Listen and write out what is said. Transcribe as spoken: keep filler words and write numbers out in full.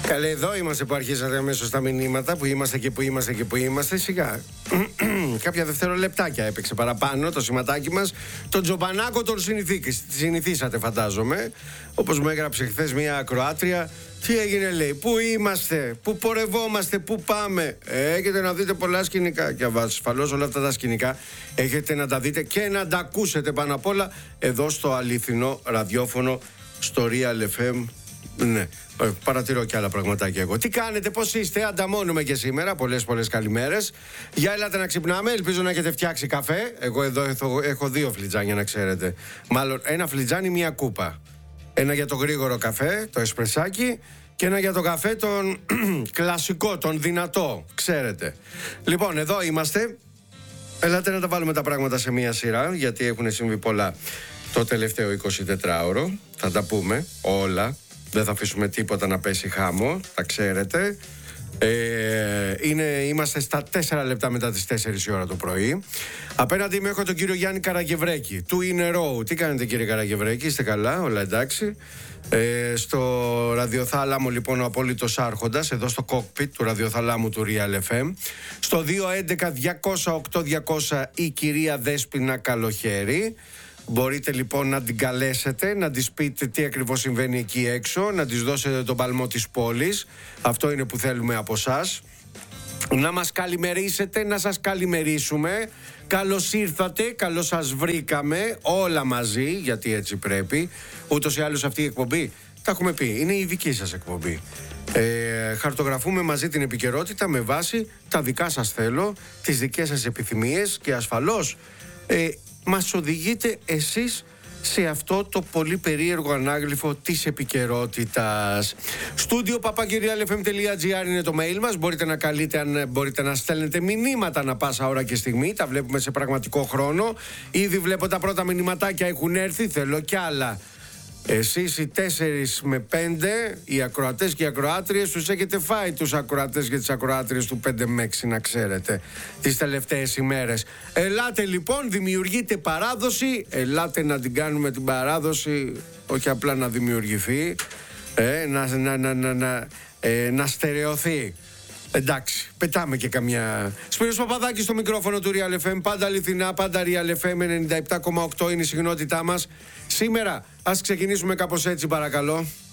Καλέ, εδώ είμαστε που αρχίσατε αμέσως τα μηνύματα. Που είμαστε και που είμαστε και που είμαστε. Σιγά. Κάποια δευτερολεπτάκια έπαιξε παραπάνω το σηματάκι μας. Τον Τζομπανάκο τον συνηθίσατε, φαντάζομαι. Όπως μου έγραψε χθες μια ακροάτρια. Τι έγινε, λέει, πού είμαστε, πού πορευόμαστε, πού πάμε. Έχετε να δείτε πολλά σκηνικά. Και ασφαλώς όλα αυτά τα σκηνικά έχετε να τα δείτε και να τα ακούσετε πάνω απ' όλα εδώ στο αληθινό ραδιόφωνο, στο Real εφ εμ. Ναι, παρατηρώ και άλλα πραγματάκια εγώ. Τι κάνετε, πώς είστε, ανταμώνουμε και σήμερα. Πολλές πολλές καλημέρες. Για έλατε να ξυπνάμε, ελπίζω να έχετε φτιάξει καφέ. Εγώ εδώ έχω, έχω δύο φλιτζάνια, να ξέρετε. Μάλλον ένα φλιτζάνι, μία κούπα. Ένα για το γρήγορο καφέ, το εσπρεσάκι, και ένα για το καφέ τον κλασικό, τον δυνατό, ξέρετε. Λοιπόν, εδώ είμαστε. Ελάτε να τα βάλουμε τα πράγματα σε μία σειρά, γιατί έχουν συμβεί πολλά το τελευταίο εικοσιτετράωρο. Θα τα πούμε όλα. Δεν θα αφήσουμε τίποτα να πέσει χάμο, τα ξέρετε. Ε, είναι, είμαστε στα τέσσερα λεπτά μετά τις τέσσερις η ώρα το πρωί. Απέναντι μου έχω τον κύριο Γιάννη Καραγευρέκη του In A Row. Τι κάνετε, κύριε Καραγευρέκη, είστε καλά, όλα εντάξει? Ε, στο ραδιοθάλαμο λοιπόν ο απόλυτος άρχοντας, εδώ στο cockpit του ραδιοθάλαμου του Real εφ εμ. Στο δύο έντεκα διακόσια οκτώ διακόσια η κυρία Δέσποινα Καλοχέρη. Μπορείτε λοιπόν να την καλέσετε, να της πείτε τι ακριβώς συμβαίνει εκεί έξω, να της δώσετε τον παλμό της πόλης. Αυτό είναι που θέλουμε από εσάς. Να μας καλημερίσετε, να σας καλημερίσουμε. Καλώς ήρθατε, καλώς σας βρήκαμε, όλα μαζί, γιατί έτσι πρέπει. Ούτως ή άλλως αυτή η εκπομπή, τα έχουμε πει, είναι η δική σας εκπομπή. Ε, χαρτογραφούμε μαζί την επικαιρότητα με βάση τα δικά σας θέλω, τις δικές σας επιθυμίες και ασφαλώς ε, μας οδηγείτε εσείς σε αυτό το πολύ περίεργο ανάγλυφο της επικαιρότητας. Στούντιο παπάκυ ρεάλ εφ εμ τελεία τζι άρ είναι το mail μας. Μπορείτε να καλείτε, αν μπορείτε να στέλνετε μηνύματα ανά πάσα ώρα και στιγμή. Τα βλέπουμε σε πραγματικό χρόνο. Ήδη βλέπω τα πρώτα μηνυματάκια έχουν έρθει. Θέλω κι άλλα. Εσείς οι τέσσερις με πέντε, οι ακροατές και οι ακροάτριες, τους έχετε φάει τους ακροατές και τις ακροάτριες του πέντε με έξι, να ξέρετε, τις τελευταίες ημέρες. Ελάτε λοιπόν, δημιουργείτε παράδοση, ελάτε να την κάνουμε την παράδοση, όχι απλά να δημιουργηθεί, ε, να, να, να, να, να, ε, να στερεωθεί. Εντάξει, πετάμε και καμιά. Σπύρος Παπαδάκης στο μικρόφωνο του Real εφ εμ. Πάντα αληθινά, πάντα Real εφ εμ ενενήντα επτά κόμμα οκτώ είναι η συχνότητά μας. Σήμερα ας ξεκινήσουμε κάπως έτσι, παρακαλώ.